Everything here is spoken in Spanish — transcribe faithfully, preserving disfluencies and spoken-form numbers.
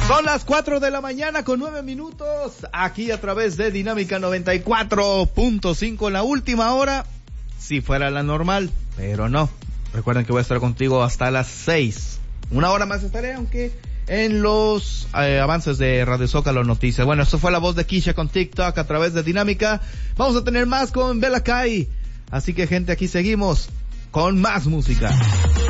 Son las cuatro de la mañana con nueve minutos, aquí a través de Dinámica noventa y cuatro punto cinco en la última hora, si fuera la normal, pero no. Recuerden que voy a estar contigo hasta las seis. Una hora más estaré, aunque en los eh, avances de Radio Zócalo Noticias. Bueno, esto fue la voz de Kisha con TikTok a través de Dinámica. Vamos a tener más con Bella Kai. Así que, gente, aquí seguimos con más música.